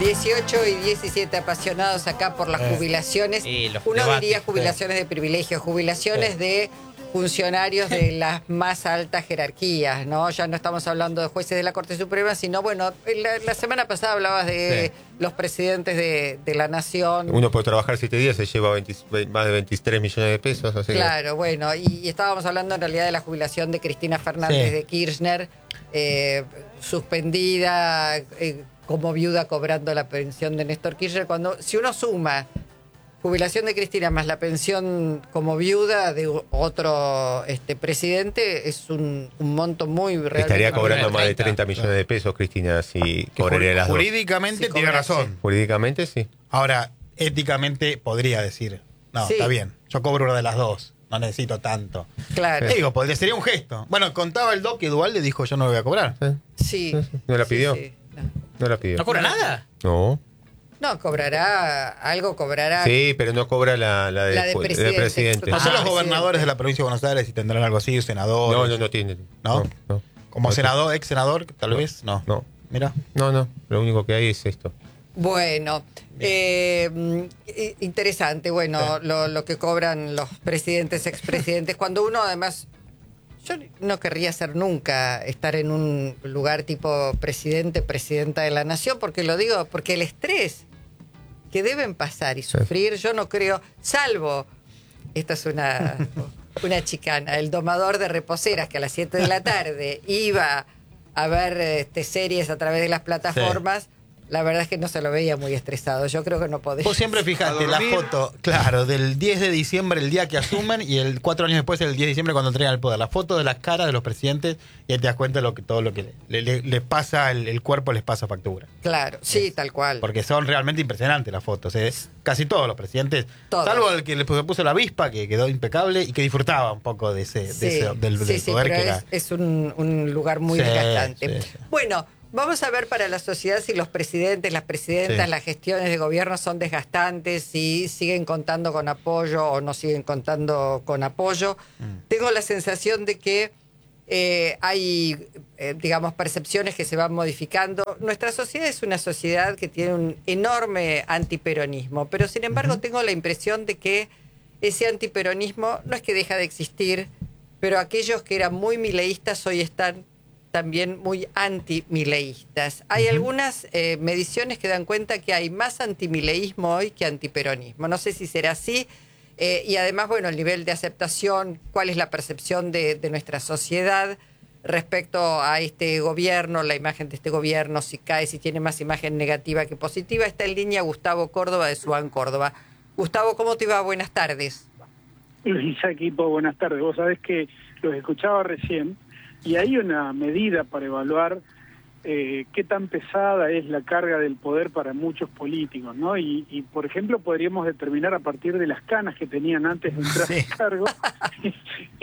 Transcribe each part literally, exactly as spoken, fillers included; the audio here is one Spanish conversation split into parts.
dieciocho y diecisiete apasionados acá por las Eh. jubilaciones. Y los Uno debates, diría jubilaciones de privilegio, jubilaciones Sí. de funcionarios de las más altas jerarquías, ¿no? Ya no estamos hablando de jueces de la Corte Suprema, sino, bueno, la, la semana pasada hablabas de Sí. los presidentes de, de la nación. Uno por trabajar siete días se lleva veinte, más de veintitrés millones de pesos. Así Claro, bueno, y, y estábamos hablando en realidad de la jubilación de Cristina Fernández Sí. de Kirchner, eh, suspendida eh, como viuda cobrando la pensión de Néstor Kirchner. Cuando, si uno suma jubilación de Cristina más la pensión como viuda de otro este, presidente, es un, un monto muy que realmente estaría cobrando muy más de treinta. treinta millones de pesos, Cristina, si Que cobraría jur- las dos. Jurídicamente Sí, tiene cobrarse. razón. Jurídicamente, sí. Ahora, éticamente podría decir, no, Sí. está bien, yo cobro una de las dos, no necesito tanto. Claro, Digo, podría, sería un gesto. Bueno, contaba el doc que Dualde dijo, yo no lo voy a cobrar. Sí. sí. ¿No la Sí, pidió? sí, no. No la pidió. ¿No cobra nada? No. No, cobrará, algo cobrará. Sí, pero no cobra la, la, de, La de ju- presidente. presidente. No sé Ah, los sí, gobernadores sí. de la provincia de Buenos Aires si tendrán algo así, senadores. No, no, no tiene. ¿No? No, no. Como No, senador, ex senador, tal No. vez, no. No. Mira. No, no. Lo único que hay es esto. Bueno, eh, mm, interesante, bueno, lo, lo que cobran los presidentes, expresidentes, cuando uno además, yo no querría ser nunca estar en un lugar tipo presidente, presidenta de la nación, porque lo digo, porque el estrés que deben pasar y sufrir, yo no creo, salvo, esta es una, una chicana, el domador de reposeras que a las siete de la tarde iba a ver este, series a través de las plataformas. La verdad es que no se lo veía muy estresado. Yo creo que no podía. Vos siempre fijaste la foto, claro, del diez de diciembre, el día que asumen, y el cuatro años después, el diez de diciembre, cuando entregan el poder. La foto de las caras de los presidentes, y ahí te das cuenta de lo que, todo lo que le, le- les pasa, el, el cuerpo les pasa factura. Claro, sí, tal cual. Porque son realmente impresionantes las fotos. ¿eh? Casi todos los presidentes, Todos. salvo el que le puso, puso la avispa, que quedó impecable y que disfrutaba un poco de ese, de Sí, ese- del, sí, del sí, poder pero que es, era. es un, un lugar muy Sí, desgastante. sí, sí. Bueno, vamos a ver para la sociedad si los presidentes, las presidentas, Sí. las gestiones de gobierno son desgastantes, si siguen contando con apoyo o no siguen contando con apoyo. Mm. Tengo la sensación de que eh, hay, eh, digamos, percepciones que se van modificando. Nuestra sociedad es una sociedad que tiene un enorme antiperonismo, pero sin embargo tengo la impresión de que ese antiperonismo no es que deja de existir, pero aquellos que eran muy mileístas hoy están también muy antimileístas. Hay algunas eh, mediciones que dan cuenta que hay más antimileísmo hoy que antiperonismo. No sé si será así. Eh, y además, bueno, el nivel de aceptación, cuál es la percepción de, de nuestra sociedad respecto a este gobierno, la imagen de este gobierno, si cae, si tiene más imagen negativa que positiva. Está en línea Gustavo Córdoba de Suban Córdoba. Gustavo, ¿cómo te va? Buenas tardes. Luisa, equipo, buenas tardes. Vos sabés que los escuchaba recién y hay una medida para evaluar eh, qué tan pesada es la carga del poder para muchos políticos, ¿no? Y, y, por ejemplo, podríamos determinar a partir de las canas que tenían antes de entrar Sí. al cargo y,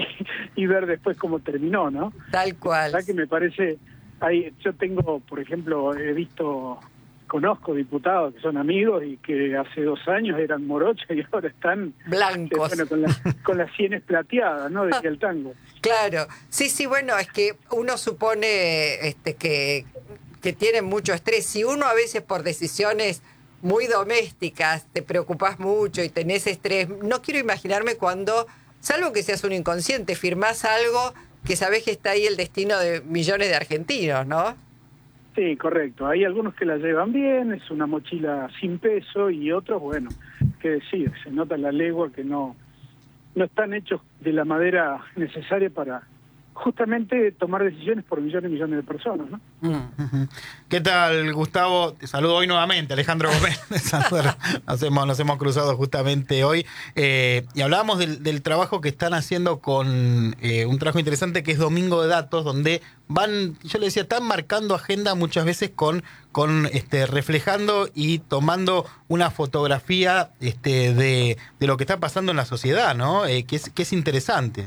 y ver después cómo terminó, ¿no? Tal cual. La verdad que me parece, hay, yo tengo, por ejemplo, he visto, conozco diputados que son amigos y que hace dos años eran morochas y ahora están Blancos. bueno, con, la, con las sienes plateadas, ¿no? Decía el tango. Claro, sí, sí, bueno, es que uno supone este, que, que tienen mucho estrés. Si uno a veces por decisiones muy domésticas te preocupas mucho y tenés estrés, no quiero imaginarme cuando, salvo que seas un inconsciente, firmás algo que sabés que está ahí el destino de millones de argentinos, ¿no? Sí, correcto. Hay algunos que la llevan bien, es una mochila sin peso, y otros, bueno, qué decir, se nota la legua que no, no están hechos de la madera necesaria para justamente tomar decisiones por millones y millones de personas, ¿no? Ujú. ¿Qué tal, Gustavo? Te saludo hoy nuevamente, Alejandro Gómez. Te saludo. Nos hemos, nos hemos cruzado justamente hoy. Eh, y hablábamos del, del trabajo que están haciendo con eh, un trabajo interesante que es Domingo de Datos, donde van, yo le decía, están marcando agenda muchas veces con, con este, reflejando y tomando una fotografía este, de, de lo que está pasando en la sociedad, ¿no? Eh, que, es, que es interesante.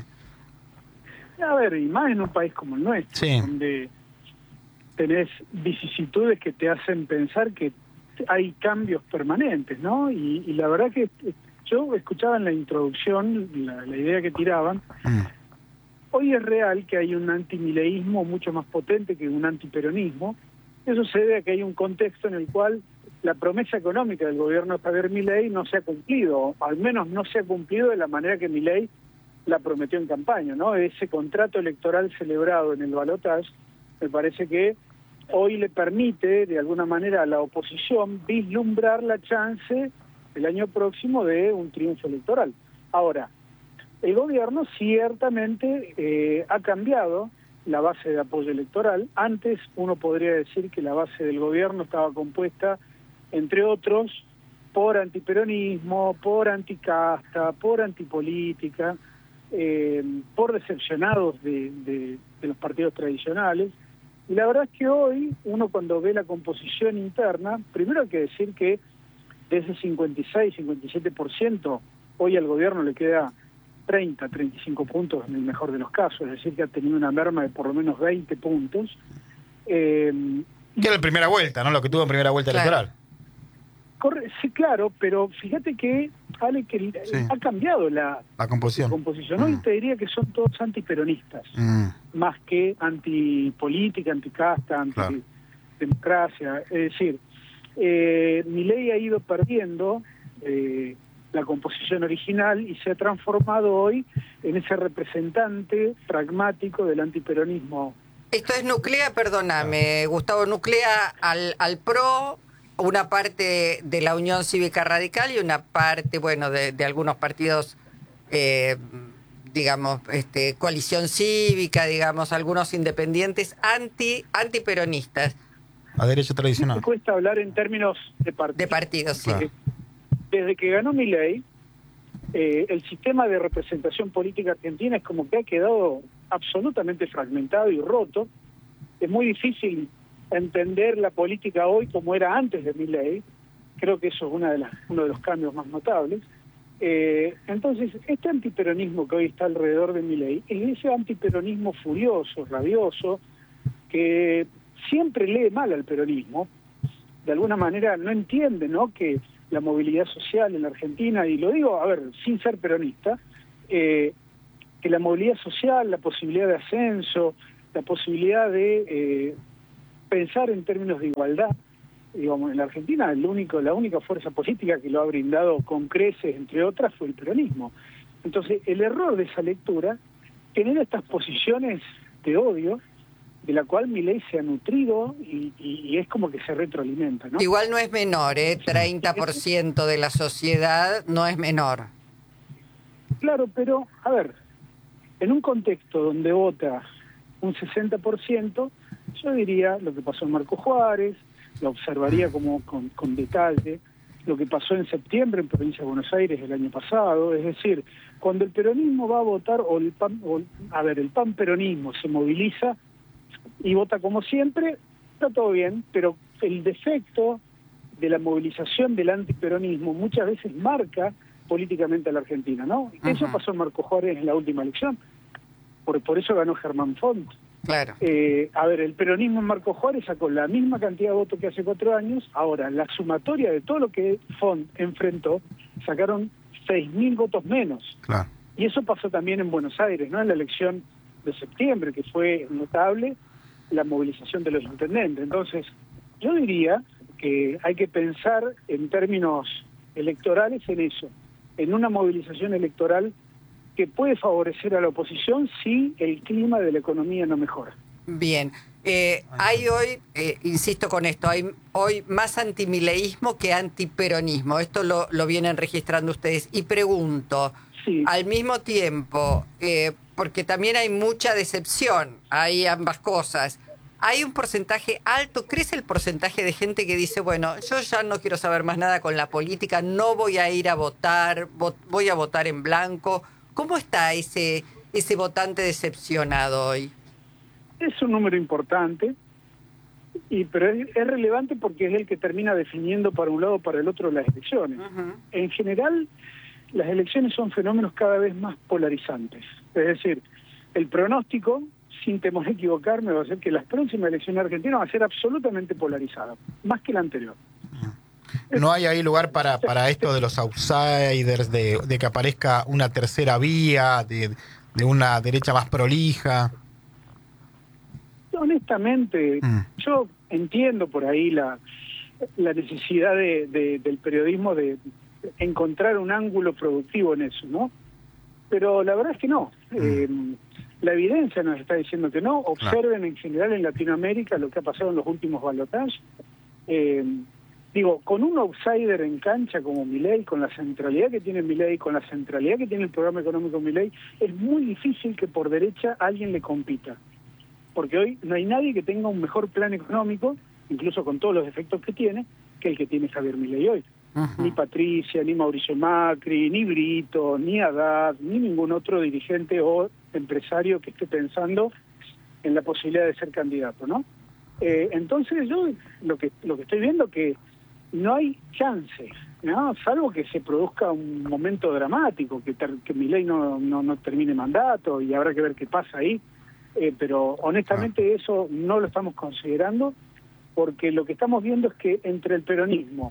A ver, y más en un país como el nuestro, Sí. donde tenés vicisitudes que te hacen pensar que hay cambios permanentes, ¿no? Y, y la verdad que yo escuchaba en la introducción la, la idea que tiraban. Mm. Hoy es real que hay un antimileísmo mucho más potente que un antiperonismo. Eso se debe a que hay un contexto en el cual la promesa económica del gobierno de Javier Milei no se ha cumplido, o al menos no se ha cumplido de la manera que Milei la prometió en campaña, ¿no? Ese contrato electoral celebrado en el balotaje, me parece que hoy le permite, de alguna manera, a la oposición vislumbrar la chance el año próximo de un triunfo electoral. Ahora, el gobierno ciertamente eh, ha cambiado la base de apoyo electoral. Antes uno podría decir que la base del gobierno estaba compuesta, entre otros, por antiperonismo, por anticasta, por antipolítica, eh, por decepcionados de, de, de los partidos tradicionales. Y la verdad es que hoy, uno cuando ve la composición interna, primero hay que decir que de ese cincuenta y seis, cincuenta y siete por ciento, hoy al gobierno le queda treinta, treinta y cinco puntos en el mejor de los casos, es decir, que ha tenido una merma de por lo menos veinte puntos. Eh, que era la primera vuelta, ¿no? Lo que tuvo en primera vuelta claro. electoral. Corre, sí, claro, pero fíjate que, Ale, que Sí. ha cambiado la, La composición. la composición. Hoy Mm. te diría que son todos antiperonistas, Mm. más que antipolítica, anticasta, Claro. antidemocracia. Es decir, eh, Milei ha ido perdiendo eh, la composición original y se ha transformado hoy en ese representante pragmático del antiperonismo. Esto es nuclea, perdóname, Gustavo, nuclea al, al PRO, una parte de la Unión Cívica Radical y una parte, bueno, de, de algunos partidos, eh, digamos, este, coalición cívica, digamos, algunos independientes anti antiperonistas. A derecho Me tradicional. cuesta hablar en términos de partidos. De partidos, sí. Claro. Desde que ganó Milei, eh, el sistema de representación política argentina es como que ha quedado absolutamente fragmentado y roto. Es muy difícil entender la política hoy como era antes de Milei. Creo que eso es una de las, uno de los cambios más notables. Eh, entonces, este antiperonismo que hoy está alrededor de Milei es ese antiperonismo furioso, rabioso, que siempre lee mal al peronismo. De alguna manera no entiende, ¿no?, que la movilidad social en la Argentina, y lo digo, a ver, sin ser peronista, eh, que la movilidad social, la posibilidad de ascenso, la posibilidad de eh, pensar en términos de igualdad, digamos, en la Argentina el único, la única fuerza política que lo ha brindado con creces, entre otras, fue el peronismo. Entonces, el error de esa lectura genera estas posiciones de odio, de la cual Milei se ha nutrido y, y, y es como que se retroalimenta, ¿no? Igual no es menor, ¿eh? treinta por ciento de la sociedad no es menor. Claro, pero, a ver, en un contexto donde vota un sesenta por ciento, yo diría lo que pasó en Marco Juárez, lo observaría como con, con detalle, lo que pasó en septiembre en Provincia de Buenos Aires el año pasado, es decir, cuando el peronismo va a votar, o el pan, o, a ver, el panperonismo se moviliza y vota como siempre, está todo bien, pero el defecto de la movilización del antiperonismo muchas veces marca políticamente a la Argentina, ¿no? Uh-huh. Eso pasó en Marco Juárez en la última elección, por, por eso ganó Germán Font. Claro. Eh, a ver, el peronismo en Marco Juárez sacó la misma cantidad de votos que hace cuatro años, ahora la sumatoria de todo lo que Font enfrentó, sacaron seis mil votos menos. Claro. Y eso pasó también en Buenos Aires, ¿no? En la elección de septiembre, que fue notable la movilización de los intendentes. Entonces, yo diría que hay que pensar en términos electorales en eso, en una movilización electoral que puede favorecer a la oposición si el clima de la economía no mejora. Bien. Eh, hay hoy, eh, insisto con esto, hay hoy más antimileísmo que antiperonismo. Esto lo, lo vienen registrando ustedes. Y pregunto, Sí. al mismo tiempo, eh, porque también hay mucha decepción, hay ambas cosas. Hay un porcentaje alto, ¿crece el porcentaje de gente que dice, bueno, yo ya no quiero saber más nada con la política, no voy a ir a votar, voy a votar en blanco? ¿Cómo está ese, ese votante decepcionado hoy? Es un número importante, y pero es, es relevante porque es el que termina definiendo para un lado o para el otro las elecciones. Uh-huh. En general, las elecciones son fenómenos cada vez más polarizantes. Es decir, el pronóstico, sin temor a equivocarme, va a ser que las próximas elecciones argentinas van a ser absolutamente polarizadas, más que la anterior. ¿No hay ahí lugar para, para esto de los outsiders, de, de que aparezca una tercera vía, de, de una derecha más prolija? Honestamente, mm. yo entiendo por ahí la la necesidad de, de, del periodismo de encontrar un ángulo productivo en eso, ¿no? Pero la verdad es que no. Mm. Eh, la evidencia nos está diciendo que no. Observen no. en general en Latinoamérica lo que ha pasado en los últimos balotajes. Eh, digo, con un outsider en cancha como Milei, con la centralidad que tiene Milei, con la centralidad que tiene el programa económico Milei, es muy difícil que por derecha alguien le compita. Porque hoy no hay nadie que tenga un mejor plan económico, incluso con todos los efectos que tiene, que el que tiene Javier Milei hoy. Uh-huh. Ni Patricia, ni Mauricio Macri, ni Brito, ni Haddad, ni ningún otro dirigente o empresario que esté pensando en la posibilidad de ser candidato, ¿no? Eh, entonces yo lo que lo que estoy viendo que no hay chance, ¿no? Salvo que se produzca un momento dramático, que, ter, que Milei no, no, no termine mandato y habrá que ver qué pasa ahí, eh, pero honestamente ah. eso no lo estamos considerando, porque lo que estamos viendo es que entre el peronismo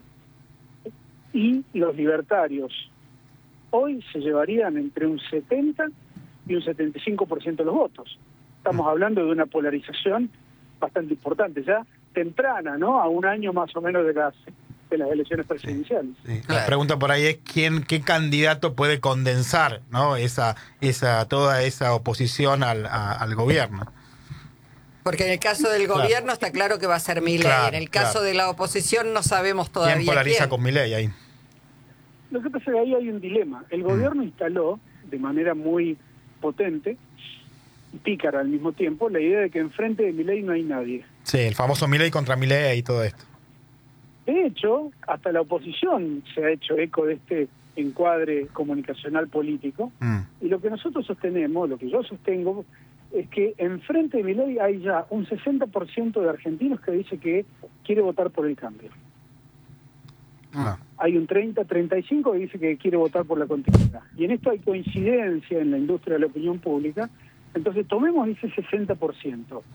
y los libertarios hoy se llevarían entre un setenta y un setenta y cinco por ciento de los votos. Estamos hablando de una polarización bastante importante, ya temprana, ¿no? A un año más o menos de las de las elecciones presidenciales. Sí, sí. Claro. La pregunta por ahí es quién, qué candidato puede condensar, ¿no? Esa, esa, toda esa oposición al, a, al gobierno. Porque en el caso del gobierno claro. está claro que va a ser Milei. Claro, en el caso claro. de la oposición no sabemos todavía quién. polariza quién. con Milei ahí? Lo que pasa es que ahí hay un dilema. El gobierno mm. instaló de manera muy potente y pícara al mismo tiempo la idea de que enfrente de Milei no hay nadie. Sí, el famoso Milei contra Milei y todo esto. De hecho, hasta la oposición se ha hecho eco de este encuadre comunicacional político. Mm. Y lo que nosotros sostenemos, lo que yo sostengo, es que enfrente de Milei hay ya un sesenta por ciento de argentinos que dice que quiere votar por el cambio. Ah. Hay un treinta, treinta y cinco que dice que quiere votar por la continuidad. Y en esto hay coincidencia en la industria de la opinión pública. Entonces tomemos ese sesenta por ciento.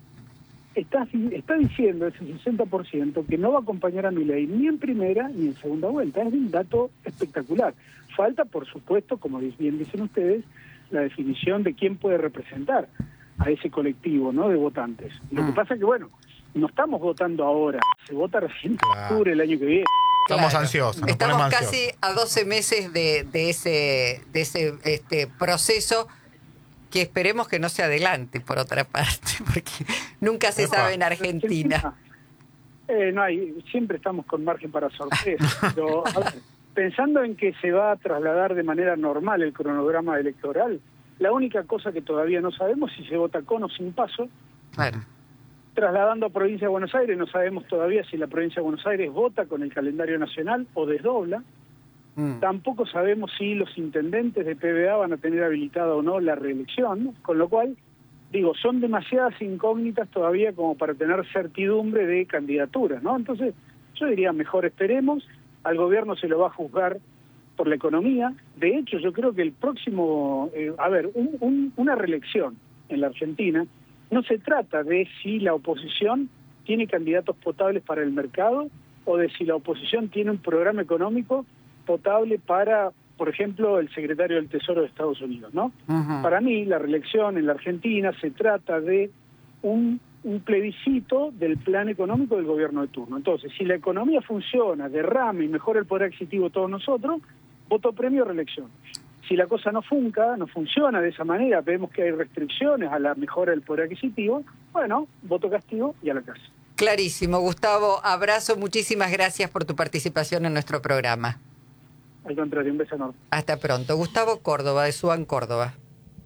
Está, está diciendo ese sesenta por ciento que no va a acompañar a Milei ni en primera ni en segunda vuelta. Es un dato espectacular. Falta, por supuesto, como bien dicen ustedes, la definición de quién puede representar a ese colectivo, ¿no?, de votantes. Lo mm. que pasa es que, bueno, no estamos votando ahora, se vota recién en claro. octubre el año que viene. Estamos claro. ansiosos. Nos Estamos ansiosos. casi a doce meses de, de ese, de ese este proceso que esperemos que no se adelante, por otra parte, porque nunca se Epa. sabe en Argentina. Eh, no hay, siempre estamos con margen para sorpresa. Pero, a ver, pensando en que se va a trasladar de manera normal el cronograma electoral, la única cosa que todavía no sabemos es si se vota con o sin paso. Claro. Trasladando a Provincia de Buenos Aires, no sabemos todavía si la Provincia de Buenos Aires vota con el calendario nacional o desdobla. Mm. Tampoco sabemos si los intendentes de P B A van a tener habilitada o no la reelección, ¿no? Con lo cual, digo, son demasiadas incógnitas todavía como para tener certidumbre de candidaturas, ¿no? Entonces, yo diría, mejor esperemos. Al gobierno se lo va a juzgar por la economía. De hecho, yo creo que el próximo... Eh, a ver, un, un, una reelección en la Argentina no se trata de si la oposición tiene candidatos potables para el mercado o de si la oposición tiene un programa económico potable para, por ejemplo, el secretario del Tesoro de Estados Unidos, ¿no? Uh-huh. Para mí, la reelección en la Argentina se trata de un, un plebiscito del plan económico del gobierno de turno. Entonces, si la economía funciona, derrama y mejora el poder adquisitivo de todos nosotros, voto premio reelección. Si la cosa no funca, no funciona de esa manera, vemos que hay restricciones a la mejora del poder adquisitivo, bueno, voto castigo y a la casa. Clarísimo, Gustavo, abrazo, muchísimas gracias por tu participación en nuestro programa. Al contrario, un beso enorme. Hasta pronto. Gustavo Córdoba, de Suban Córdoba.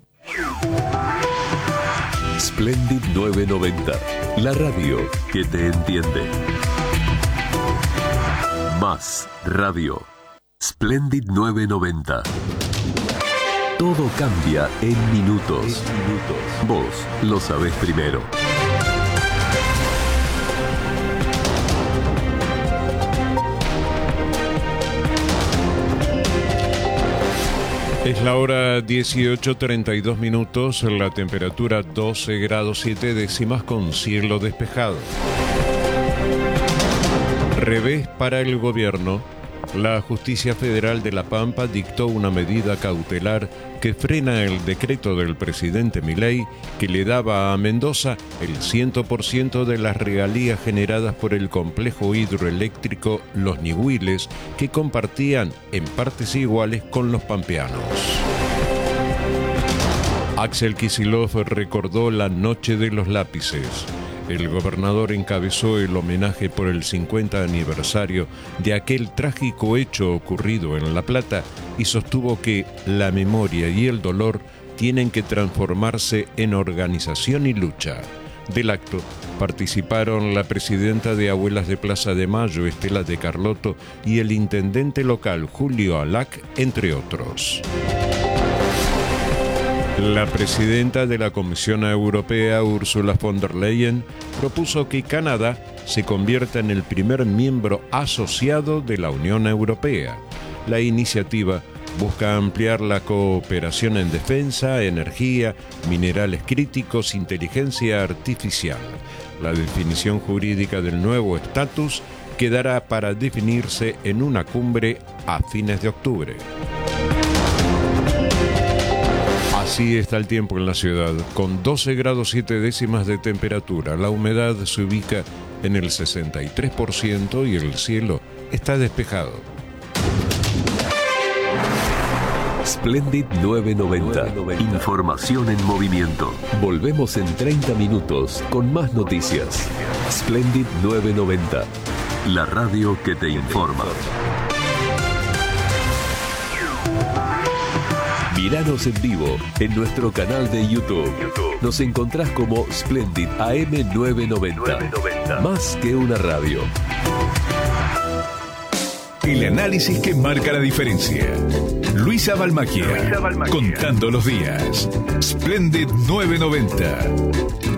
Splendid nueve noventa, la radio que te entiende. Más radio. Splendid nueve noventa. Todo cambia en minutos. Vos lo sabés primero. Es la hora dieciocho treinta y dos minutos, la temperatura doce grados siete décimas con cielo despejado. Revés para el gobierno. La Justicia Federal de La Pampa dictó una medida cautelar que frena el decreto del presidente Milei que le daba a Mendoza el cien por ciento de las regalías generadas por el complejo hidroeléctrico Los Ñihuiles, que compartían en partes iguales con los pampeanos. Axel Kicillof recordó la Noche de los Lápices. El gobernador encabezó el homenaje por el cincuenta aniversario de aquel trágico hecho ocurrido en La Plata y sostuvo que la memoria y el dolor tienen que transformarse en organización y lucha. Del acto participaron la presidenta de Abuelas de Plaza de Mayo, Estela de Carlotto, y el intendente local, Julio Alac, entre otros. La presidenta de la Comisión Europea, Ursula von der Leyen, propuso que Canadá se convierta en el primer miembro asociado de la Unión Europea. La iniciativa busca ampliar la cooperación en defensa, energía, minerales críticos, inteligencia artificial. La definición jurídica del nuevo estatus quedará para definirse en una cumbre a fines de octubre. Así está el tiempo en la ciudad, con doce grados siete décimas de temperatura. La humedad se ubica en el sesenta y tres por ciento y el cielo está despejado. Splendid novecientos noventa. Información en movimiento. Volvemos en treinta minutos con más noticias. Splendid novecientos noventa. La radio que te informa. Míranos en vivo en nuestro canal de YouTube. Nos encontrás como Splendid A M novecientos noventa. Más que una radio. El análisis que marca la diferencia. Luisa Balmacchia, contando los días. Splendid novecientos noventa.